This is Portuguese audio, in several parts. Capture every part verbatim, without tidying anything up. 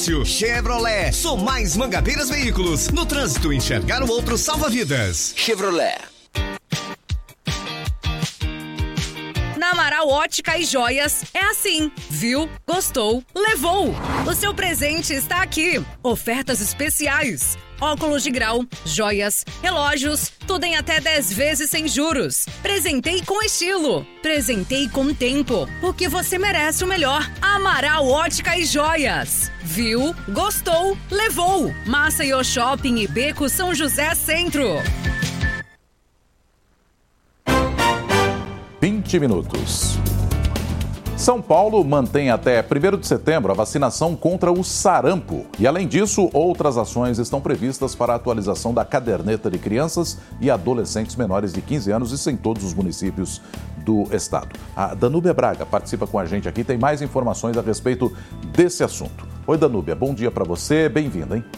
Chevrolet, sou mais Mangabeiras Veículos. No trânsito, enxergar o outro salva vidas. Chevrolet. Na Amaral Ótica e Joias é assim. Viu? Gostou? Levou! O seu presente está aqui. Ofertas especiais. Óculos de grau, joias, relógios, tudo em até dez vezes sem juros. Presentei com estilo. Presentei com tempo. Porque você merece o melhor. Amaral Ótica e Joias. Viu? Gostou? Levou! Maceió Shopping e Beco São José Centro. vinte minutos. São Paulo mantém até primeiro de setembro a vacinação contra o sarampo. E, além disso, outras ações estão previstas para a atualização da caderneta de crianças e adolescentes menores de quinze anos, isso em todos os municípios do estado. A Danúbia Braga participa com a gente aqui, tem mais informações a respeito desse assunto. Oi, Danúbia, bom dia para você, bem-vinda, hein?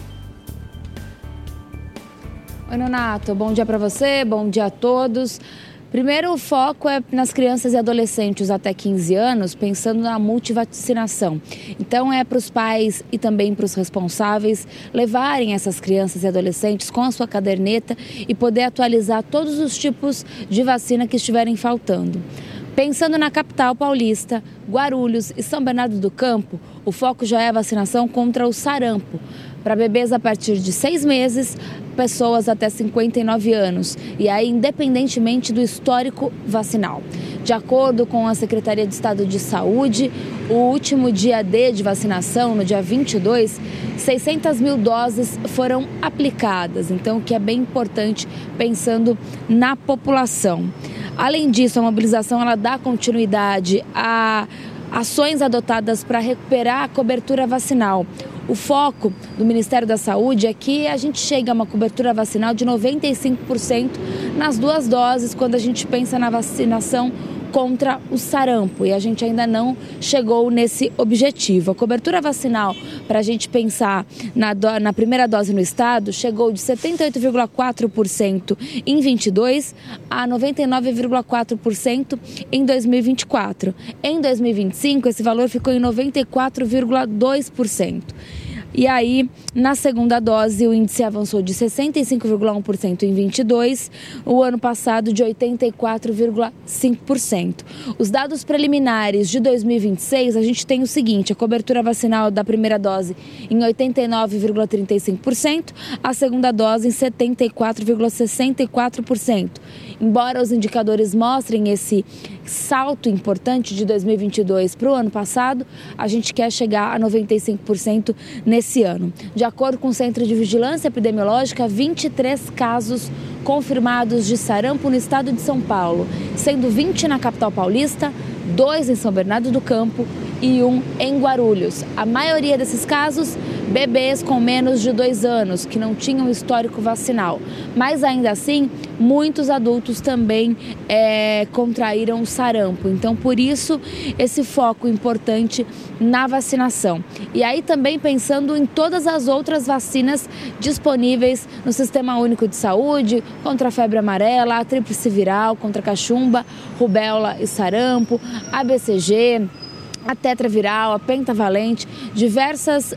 Oi, Nonato, bom dia para você, bom dia a todos. Primeiro, o foco é nas crianças e adolescentes até quinze anos, pensando na multivacinação. Então, é para os pais e também para os responsáveis levarem essas crianças e adolescentes com a sua caderneta e poder atualizar todos os tipos de vacina que estiverem faltando. Pensando na capital paulista, Guarulhos e São Bernardo do Campo, o foco já é a vacinação contra o sarampo. Para bebês a partir de seis meses, pessoas até cinquenta e nove anos, e aí independentemente do histórico vacinal. De acordo com a Secretaria de Estado de Saúde, o último dia D de vacinação, no dia vinte e dois, seiscentas mil doses foram aplicadas, então o que é bem importante pensando na população. Além disso, a mobilização ela dá continuidade a ações adotadas para recuperar a cobertura vacinal. O foco do Ministério da Saúde é que a gente chegue a uma cobertura vacinal de noventa e cinco por cento nas duas doses quando a gente pensa na vacinação contra o sarampo, e a gente ainda não chegou nesse objetivo. A cobertura vacinal, para a gente pensar na, do, na primeira dose no estado, chegou de setenta e oito vírgula quatro por cento em vinte e dois a noventa e nove vírgula quatro por cento em dois mil e vinte e quatro. Em dois mil e vinte e cinco, esse valor ficou em noventa e quatro vírgula dois por cento. E aí, na segunda dose, o índice avançou de sessenta e cinco vírgula um por cento em vinte e dois, o ano passado de oitenta e quatro vírgula cinco por cento. Os dados preliminares de dois mil e vinte e seis, a gente tem o seguinte: a cobertura vacinal da primeira dose em oitenta e nove vírgula trinta e cinco por cento, a segunda dose em setenta e quatro vírgula sessenta e quatro por cento. Embora os indicadores mostrem esse salto importante de dois mil e vinte e dois para o ano passado, a gente quer chegar a noventa e cinco por cento nesse ano. De acordo com o Centro de Vigilância Epidemiológica, vinte e três casos confirmados de sarampo no estado de São Paulo, sendo vinte na capital paulista, dois em São Bernardo do Campo e um em Guarulhos. A maioria desses casos, bebês com menos de dois anos, que não tinham histórico vacinal. Mas ainda assim, muitos adultos também é, contraíram o sarampo. Então, por isso, esse foco importante na vacinação. E aí também pensando em todas as outras vacinas disponíveis no Sistema Único de Saúde, contra a febre amarela, a tríplice viral, contra a cachumba, rubéola e sarampo, a B C G, a tetraviral, a pentavalente, diversas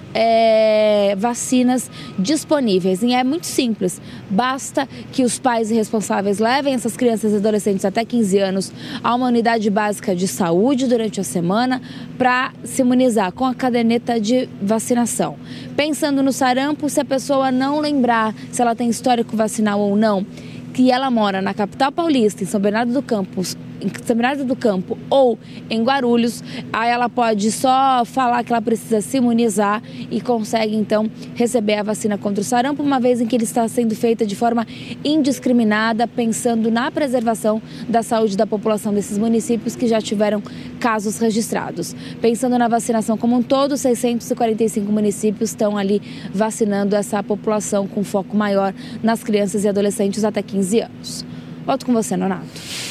é, vacinas disponíveis. E é muito simples, basta que os pais e responsáveis levem essas crianças e adolescentes até quinze anos a uma unidade básica de saúde durante a semana para se imunizar com a caderneta de vacinação. Pensando no sarampo, se a pessoa não lembrar se ela tem histórico vacinal ou não, que ela mora na capital paulista, em São Bernardo do Campo, em São Bernardo do Campo ou em Guarulhos, aí ela pode só falar que ela precisa se imunizar e consegue então receber a vacina contra o sarampo, uma vez em que ele está sendo feita de forma indiscriminada, pensando na preservação da saúde da população desses municípios que já tiveram casos registrados. Pensando na vacinação como um todo, seiscentos e quarenta e cinco municípios estão ali vacinando essa população com foco maior nas crianças e adolescentes até quinze anos. Volto com você, Nonato.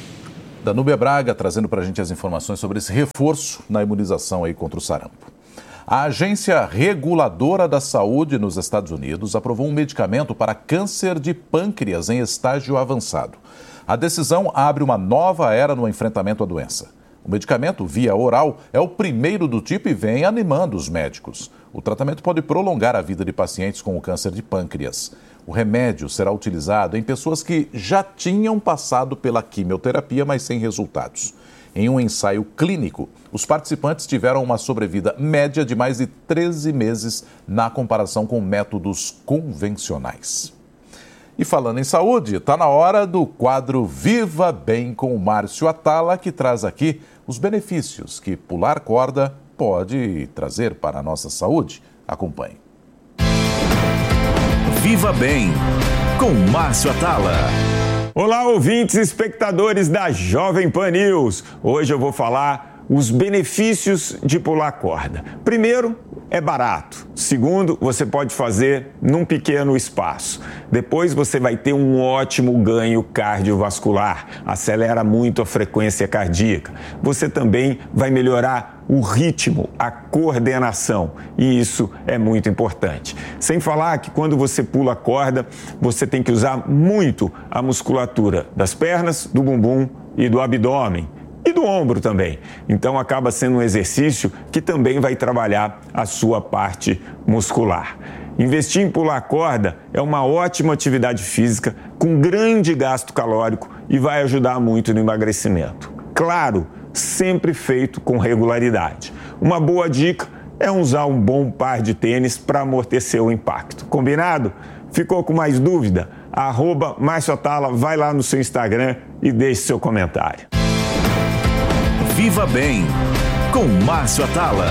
Danúbia Braga trazendo para a gente as informações sobre esse reforço na imunização aí contra o sarampo. A Agência Reguladora da Saúde nos Estados Unidos aprovou um medicamento para câncer de pâncreas em estágio avançado. A decisão abre uma nova era no enfrentamento à doença. O medicamento, via oral, é o primeiro do tipo e vem animando os médicos. O tratamento pode prolongar a vida de pacientes com o câncer de pâncreas. O remédio será utilizado em pessoas que já tinham passado pela quimioterapia, mas sem resultados. Em um ensaio clínico, os participantes tiveram uma sobrevida média de mais de treze meses na comparação com métodos convencionais. E falando em saúde, está na hora do quadro Viva Bem com o Márcio Atala, que traz aqui os benefícios que pular corda pode trazer para a nossa saúde. Acompanhe. Viva Bem com Márcio Atala. Olá, ouvintes e espectadores da Jovem Pan News. Hoje eu vou falar os benefícios de pular corda. Primeiro, é barato. Segundo, você pode fazer num pequeno espaço. Depois você vai ter um ótimo ganho cardiovascular. Acelera muito a frequência cardíaca. Você também vai melhorar o ritmo, a coordenação, e isso é muito importante. Sem falar que quando você pula a corda, você tem que usar muito a musculatura das pernas, do bumbum e do abdômen. E do ombro também. Então acaba sendo um exercício que também vai trabalhar a sua parte muscular. Investir em pular corda é uma ótima atividade física com grande gasto calórico e vai ajudar muito no emagrecimento. Claro, sempre feito com regularidade. Uma boa dica é usar um bom par de tênis para amortecer o impacto. Combinado? Ficou com mais dúvida? Arroba Márcio Atala, vai lá no seu Instagram e deixe seu comentário. Viva Bem com Márcio Atala.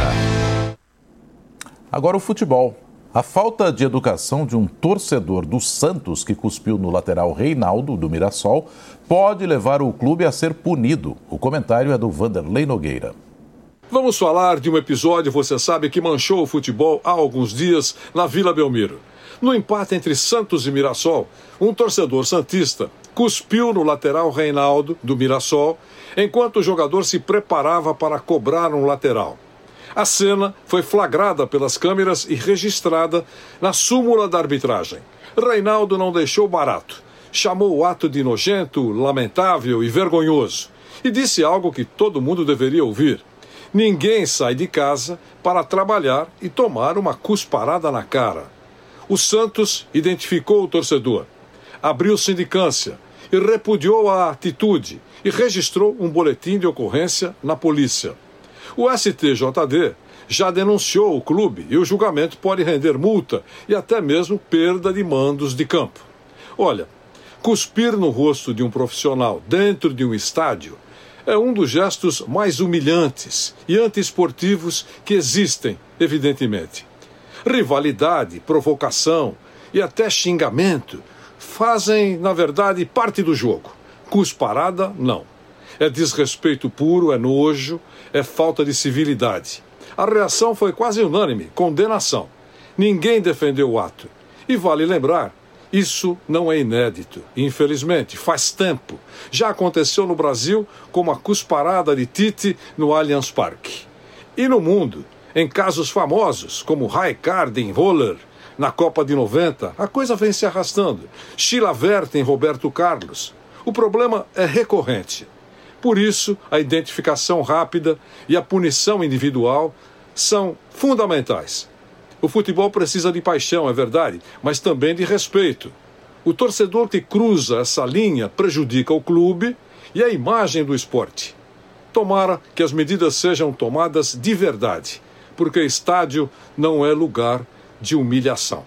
Agora o futebol. A falta de educação de um torcedor do Santos que cuspiu no lateral Reinaldo, do Mirassol, pode levar o clube a ser punido. O comentário é do Vanderlei Nogueira. Vamos falar de um episódio, você sabe, que manchou o futebol há alguns dias na Vila Belmiro. No empate entre Santos e Mirassol, um torcedor santista cuspiu no lateral Reinaldo, do Mirassol, enquanto o jogador se preparava para cobrar um lateral. A cena foi flagrada pelas câmeras e registrada na súmula da arbitragem. Reinaldo não deixou barato. Chamou o ato de nojento, lamentável e vergonhoso. E disse algo que todo mundo deveria ouvir. Ninguém sai de casa para trabalhar e tomar uma cusparada na cara. O Santos identificou o torcedor, abriu sindicância e repudiou a atitude e registrou um boletim de ocorrência na polícia. O S T J D já denunciou o clube e o julgamento pode render multa e até mesmo perda de mandos de campo. Olha, cuspir no rosto de um profissional dentro de um estádio é um dos gestos mais humilhantes e antiesportivos que existem, evidentemente. Rivalidade, provocação e até xingamento fazem, na verdade, parte do jogo. Cusparada, não. É desrespeito puro, é nojo, é falta de civilidade. A reação foi quase unânime, condenação. Ninguém defendeu o ato. E vale lembrar, isso não é inédito. Infelizmente, faz tempo. Já aconteceu no Brasil como a cusparada de Tite no Allianz Parque. E no mundo, em casos famosos como Rijkaard em Roller, na Copa de noventa, a coisa vem se arrastando. Chilavert em Roberto Carlos. O problema é recorrente. Por isso, a identificação rápida e a punição individual são fundamentais. O futebol precisa de paixão, é verdade, mas também de respeito. O torcedor que cruza essa linha prejudica o clube e a imagem do esporte. Tomara que as medidas sejam tomadas de verdade, porque estádio não é lugar de humilhação.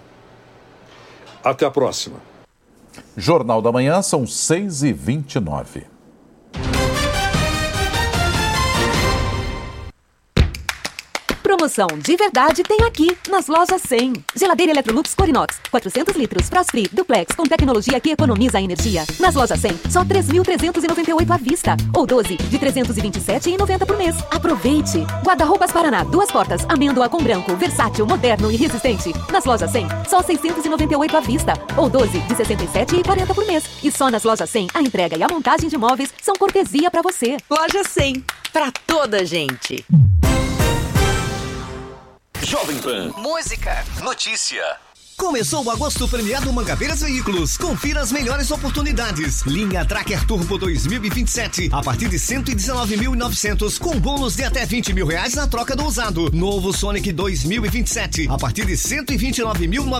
Até a próxima. Jornal da Manhã, são seis e vinte e nove. Promoção de verdade tem aqui, nas lojas cem. Geladeira Electrolux Corinox, quatrocentos litros, Frost Free, Duplex, com tecnologia que economiza energia. Nas lojas cem, só três mil trezentos e noventa e oito à vista, ou doze de trezentos e vinte e sete reais e noventa centavos por mês. Aproveite! Guarda-roupas Paraná, duas portas, amêndoa com branco, versátil, moderno e resistente. Nas lojas cem, só seiscentos e noventa e oito à vista, ou doze de sessenta e sete reais e quarenta centavos por mês. E só nas lojas cem, a entrega e a montagem de móveis são cortesia para você. Loja cem, pra toda gente. Jovem Pan. Música. Notícia. Começou o agosto premiado Mangabeiras Veículos. Confira as melhores oportunidades. Linha Tracker Turbo dois mil e vinte e sete a partir de cento e dezenove mil e novecentos com bônus de até vinte mil reais na troca do usado. Novo Sonic dois mil e vinte e sete a partir de cento e vinte e nove mil